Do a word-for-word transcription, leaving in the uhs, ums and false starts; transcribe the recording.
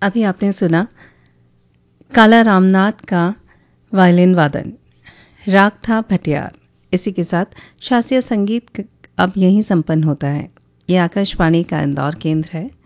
अभी आपने सुना काला रामनाथ का वायलिन वादन, राग था भटियार। इसी के साथ शास्त्रीय संगीत अब यहीं संपन्न होता है। ये आकाशवाणी का इंदौर केंद्र है।